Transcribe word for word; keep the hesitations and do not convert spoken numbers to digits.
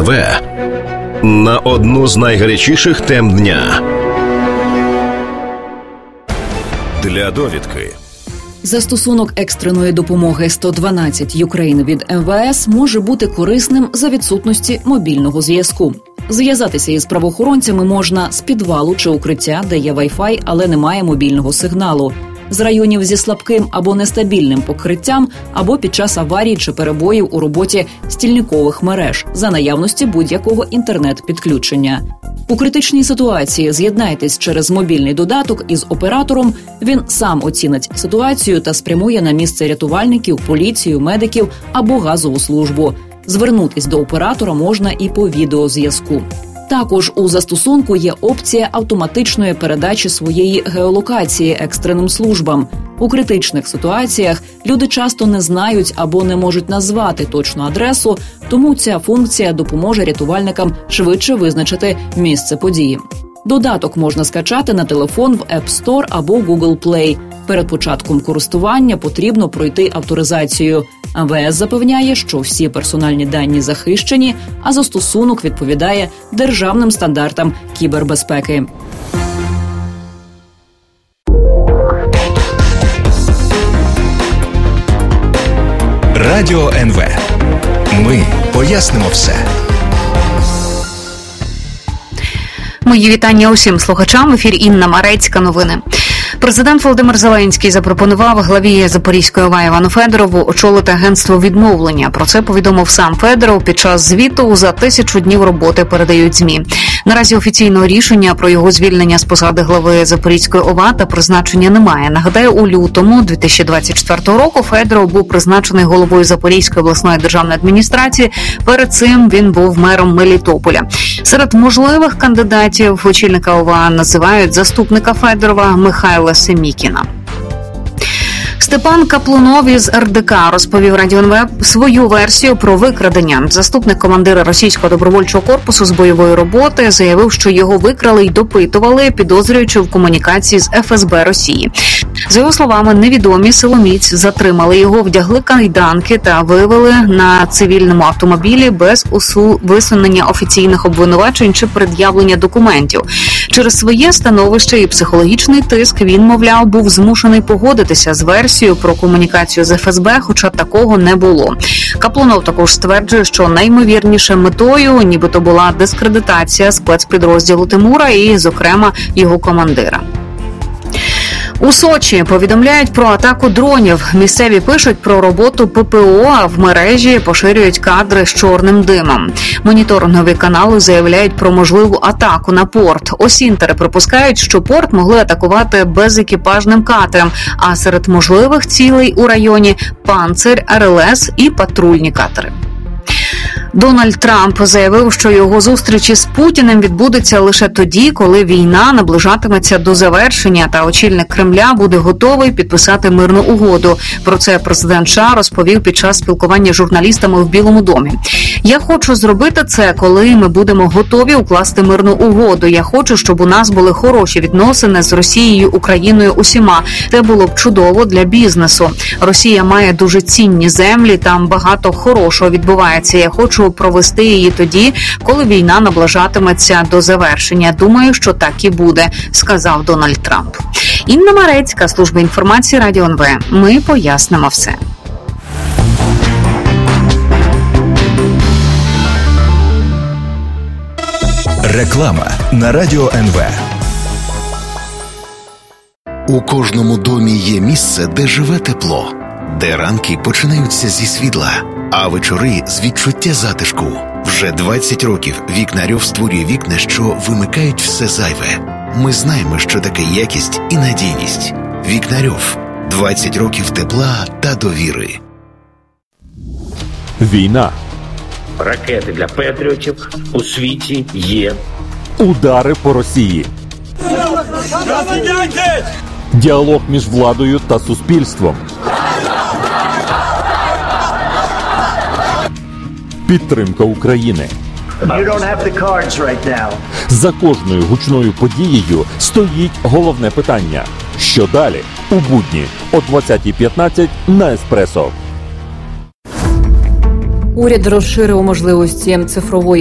Ве на одну з найгарячіших тем дня. Для довідки. Застосунок екстреної допомоги сто дванадцять Ukraine від ем ве ес може бути корисним за відсутності мобільного зв'язку. Зв'язатися із правоохоронцями можна з підвалу чи укриття, де є Wi-Fi, але немає мобільного сигналу, з районів зі слабким або нестабільним покриттям, або під час аварій чи перебоїв у роботі стільникових мереж за наявності будь-якого інтернет-підключення. У критичній ситуації з'єднайтесь через мобільний додаток із оператором, він сам оцінить ситуацію та спрямує на місце рятувальників, поліцію, медиків або газову службу. Звернутись до оператора можна і по відеозв'язку. Також у застосунку є опція автоматичної передачі своєї геолокації екстреним службам. У критичних ситуаціях люди часто не знають або не можуть назвати точну адресу, тому ця функція допоможе рятувальникам швидше визначити місце події. Додаток можна скачати на телефон в App Store або Google Play. Перед початком користування потрібно пройти авторизацію. ем ве ес запевняє, що всі персональні дані захищені, а застосунок відповідає державним стандартам кібербезпеки. Радіо ен ве. Ми пояснимо все. Мої вітання усім слухачам. В ефірі Інна Марецька. Новини. Президент Володимир Зеленський запропонував главі Запорізької ОВА Івану Федорову очолити агентство відновлення. Про це повідомив сам Федоров під час звіту за тисячу днів роботи, передають ЗМІ. Наразі офіційного рішення про його звільнення з посади глави Запорізької ОВА та призначення немає. Нагадаю, у лютому дві тисячі двадцять четвертого року Федоров був призначений головою Запорізької обласної державної адміністрації. Перед цим він був мером Мелітополя. Серед можливих кандидатів очільника ОВА називають заступника Федорова Михайла Семікіна. Степан Каплунов із ер де ка розповів Радіо ен ве свою версію про викрадення. Заступник командира російського добровольчого корпусу з бойової роботи заявив, що його викрали й допитували, підозрюючи в комунікації з еф ес бе Росії. За його словами, невідомі силоміць затримали його, вдягли кайданки та вивели на цивільному автомобілі без усу висунення офіційних обвинувачень чи пред'явлення документів. Через своє становище і психологічний тиск він, мовляв, був змушений погодитися з версією про комунікацію з еф ес бе, хоча такого не було. Каплунов також стверджує, що найімовірніше метою нібито була дискредитація спецпідрозділу Тимура і, зокрема, його командира. У Сочі повідомляють про атаку дронів. Місцеві пишуть про роботу пе пе о, а в мережі поширюють кадри з чорним димом. Моніторингові канали заявляють про можливу атаку на порт. Осінтери припускають, що порт могли атакувати безекіпажним катером, а серед можливих цілей у районі – «Панцир», ер ел ес і патрульні катери. Дональд Трамп заявив, що його зустрічі з Путіним відбудеться лише тоді, коли війна наближатиметься до завершення та очільник Кремля буде готовий підписати мирну угоду. Про це президент США розповів під час спілкування з журналістами в Білому домі. «Я хочу зробити це, коли ми будемо готові укласти мирну угоду. Я хочу, щоб у нас були хороші відносини з Росією, Україною, усіма. Це було б чудово для бізнесу. Росія має дуже цінні землі, там багато хорошого відбувається. Я хочу провести її тоді, коли війна наближатиметься до завершення. Думаю, що так і буде», – сказав Дональд Трамп. Інна Марецька, служба інформації Радіо ен ве. Ми пояснимо все. Реклама на Радіо ен ве. У кожному домі є місце, де живе тепло, де ранки починаються зі світла, а вечори з відчуття затишку. Вже двадцять років Вікнарьов створює вікна, що вимикають все зайве. Ми знаємо, що таке якість і надійність. Вікнарьов. двадцять років тепла та довіри. Війна. Ракети для патріотів у світі є. Удари по Росії. Діалог між владою та суспільством. Підтримка України. You don't have the cards right now. За кожною гучною подією стоїть головне питання. Що далі? У будні о двадцятій п'ятнадцять на Еспресо. Уряд розширив можливості цифрової